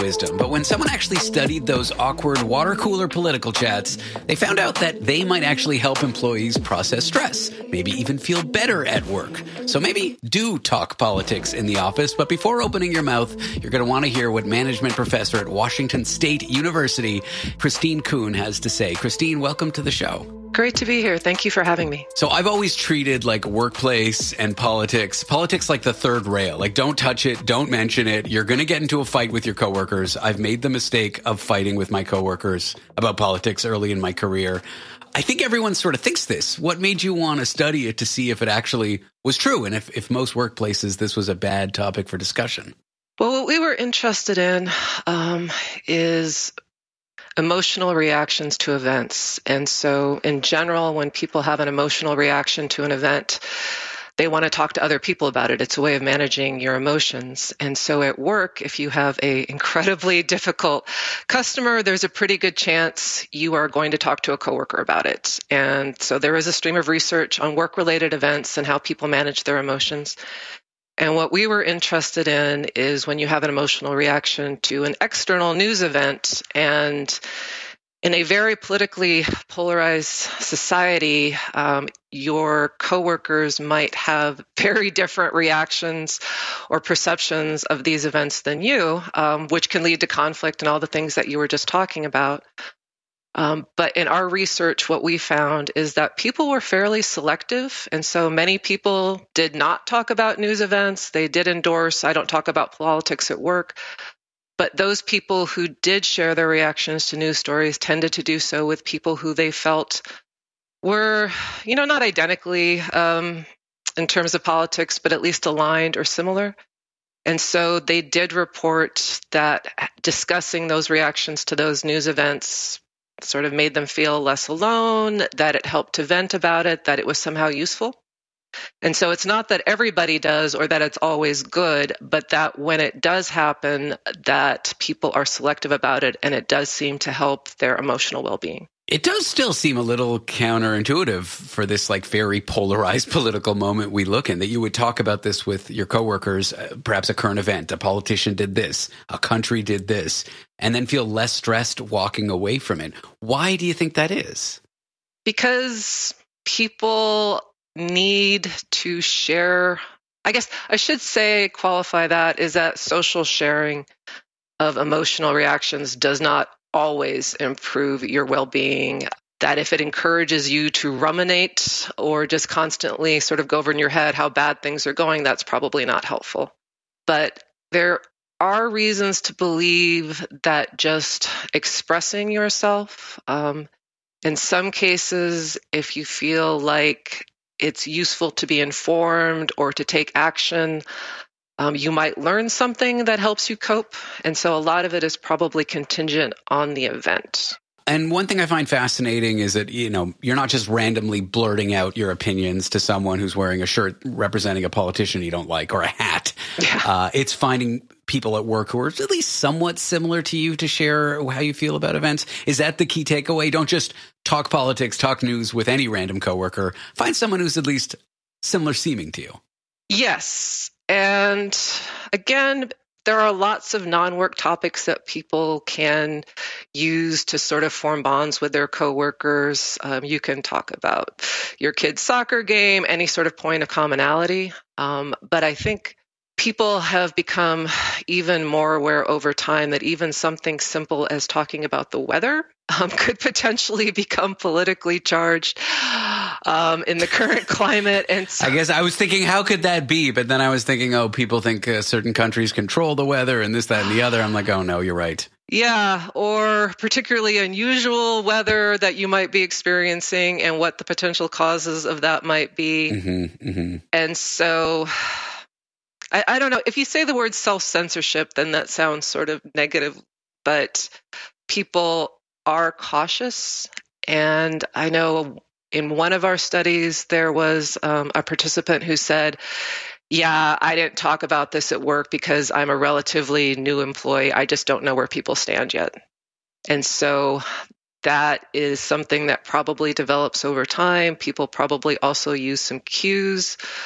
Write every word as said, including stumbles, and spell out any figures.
wisdom. But when someone actually studied those awkward water cooler political chats, they found out that they might actually help employees process stress, maybe even feel better at work. So maybe do talk politics in the office. But before opening your mouth, you're going to want to hear what management professor at Washington State University, Christine Kuhn, has to say. Christine, welcome to the show. Great to be here. Thank you for having me. So I've always treated like workplace and politics, politics like the third rail. Like don't touch it, don't mention it. You're going to get into a fight with your coworkers. I've made the mistake of fighting with my coworkers about politics early in my career. I think everyone sort of thinks this. What made you want to study it to see if it actually was true? And if, if most workplaces, this was a bad topic for discussion? Well, what we were interested in um, is emotional reactions to events. And so in general, when people have an emotional reaction to an event, they want to talk to other people about it. It's a way of managing your emotions. And so at work, if you have a incredibly difficult customer, there's a pretty good chance you are going to talk to a coworker about it. And so there is a stream of research on work-related events and how people manage their emotions. And what we were interested in is when you have an emotional reaction to an external news event, and in a very politically polarized society, um, your coworkers might have very different reactions or perceptions of these events than you, um, which can lead to conflict and all the things that you were just talking about. Um, but in our research, what we found is that people were fairly selective. And so many people did not talk about news events. They did endorse, I don't talk about politics at work. But those people who did share their reactions to news stories tended to do so with people who they felt were, you know, not identically um, in terms of politics, but at least aligned or similar. And so they did report that discussing those reactions to those news events sort of made them feel less alone, that it helped to vent about it, that it was somehow useful. And so it's not that everybody does or that it's always good, but that when it does happen, that people are selective about it, and it does seem to help their emotional well-being. It does still seem a little counterintuitive for this like very polarized political moment we look in, that you would talk about this with your coworkers, uh, perhaps a current event, a politician did this, a country did this, and then feel less stressed walking away from it. Why do you think that is? Because people need to share, I guess I should say, qualify that, is that social sharing of emotional reactions does not always improve your well-being, that if it encourages you to ruminate or just constantly sort of go over in your head how bad things are going, that's probably not helpful. But there are reasons to believe that just expressing yourself, um, in some cases, if you feel like it's useful to be informed or to take action, Um, you might learn something that helps you cope. And so a lot of it is probably contingent on the event. And one thing I find fascinating is that, you know, you're not just randomly blurting out your opinions to someone who's wearing a shirt representing a politician you don't like or a hat. Yeah. Uh, it's finding people at work who are at least somewhat similar to you to share how you feel about events. Is that the key takeaway? Don't just talk politics, talk news with any random coworker. Find someone who's at least similar seeming to you. Yes. And again, there are lots of non-work topics that people can use to sort of form bonds with their coworkers. Um, you can talk about your kid's soccer game, any sort of point of commonality. Um, but I think people have become even more aware over time that even something simple as talking about the weather um, could potentially become politically charged um, in the current climate. And so, I guess I was thinking, how could that be? But then I was thinking, oh, people think uh, certain countries control the weather and this, that, and the other. I'm like, oh, no, you're right. Yeah, or particularly unusual weather that you might be experiencing and what the potential causes of that might be. Mm-hmm, mm-hmm. And so I, I don't know. If you say the word self-censorship, then that sounds sort of negative, but people are cautious. And I know in one of our studies, there was um, a participant who said, yeah, I didn't talk about this at work because I'm a relatively new employee. I just don't know where people stand yet. And so that is something that probably develops over time. People probably also use some cues